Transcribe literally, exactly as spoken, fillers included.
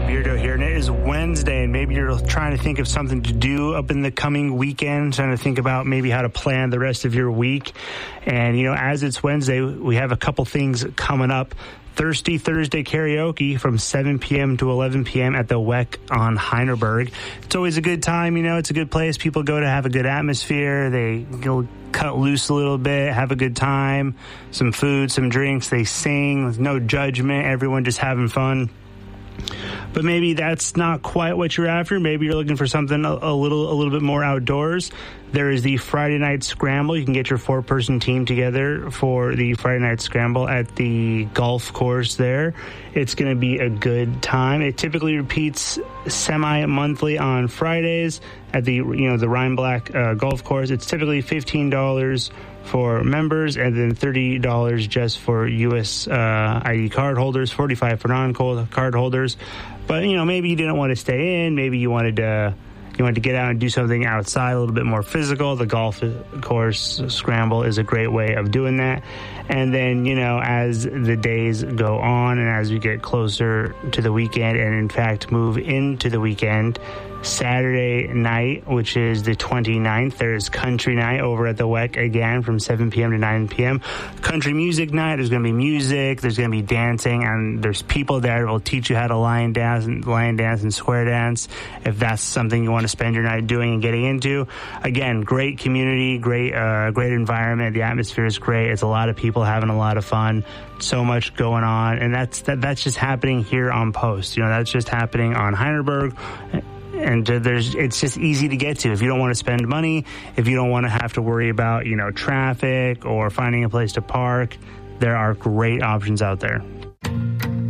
Beardo here, and it is Wednesday, and maybe you're trying to think of something to do up in the coming weekend, trying to think about maybe how to plan the rest of your week. And, you know, as it's Wednesday, we have a couple things coming up. Thirsty Thursday karaoke from seven p.m. to eleven p.m. at the W E C on Heinerberg. It's always a good time, you know, it's a good place. People go to have a good atmosphere. They go cut loose a little bit, have a good time, some food, some drinks. They sing with no judgment, everyone just having fun. But maybe that's not quite what you're after. Maybe you're looking for something a, a little a little bit more outdoors. There is the Friday Night Scramble. You can get your four-person team together for the Friday Night Scramble at the golf course there. It's going to be a good time. It typically repeats semi-monthly on Fridays at the you know the Rhine Black uh, golf course. It's typically fifteen dollars for members, and then thirty dollars just for U S uh, I D card holders, forty-five dollars for non-card holders. But, you know, maybe you didn't want to stay in. Maybe you wanted to you wanted to get out and do something outside, a little bit more physical. The golf course scramble is a great way of doing that. And then, you know, as the days go on and as we get closer to the weekend and, in fact, move into the weekend, Saturday night, which is the twenty-ninth, there's country night over at the W E C again from seven p.m. to nine p.m. Country music night. There's going to be music. There's going to be dancing, and there's people there that will teach you how to line dance and line dance and square dance if that's something you want to spend your night doing and getting into. Again, great community, great, uh, great environment. The atmosphere is great. It's a lot of people having a lot of fun. So much going on, and that's that, that's just happening here on Post. You know, that's just happening on Heinerberg. And uh, there's, it's just easy to get to. If you don't want to spend money, if you don't want to have to worry about, you know, traffic or finding a place to park, there are great options out there.